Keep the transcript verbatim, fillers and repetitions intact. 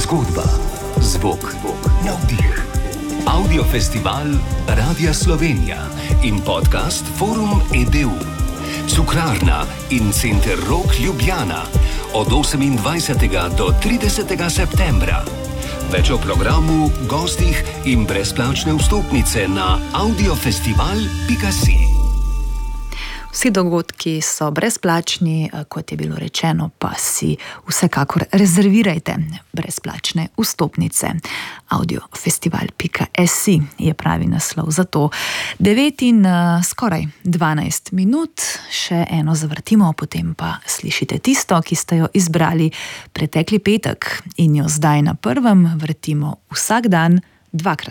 Zgodba, zvok, navdih. Audiofestival Radia Slovenija in podcast Forum E D U. Cukrarna in Center Rok Ljubljana od osemindvajsetega do tridesetega septembra. Več o programu, gostih in brezplačne vstopnice na audiofestival pika si. Vsi dogodki so brezplačni, kot je bilo rečeno, pa si vsekakor rezervirajte brezplačne vstopnice. audiofestival pika si je pravi naslov za to. devet in skoraj dvanajst minut, še eno zavrtimo, potem pa slišite tisto, ki ste jo izbrali pretekli petek in jo zdaj na prvem vrtimo vsak dan dvakrat.